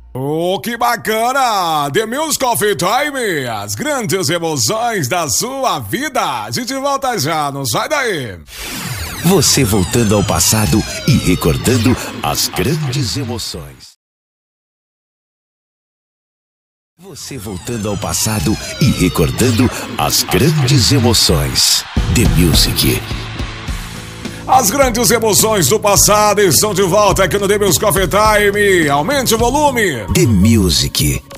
Oh, que bacana! The Music Coffee Time, as grandes emoções da sua vida. A gente volta já, não sai daí. Você voltando ao passado e recordando as grandes emoções. Você voltando ao passado e recordando as grandes emoções. The Music. As grandes emoções do passado estão de volta aqui no The Music Coffee Time. Aumente o volume. The Music.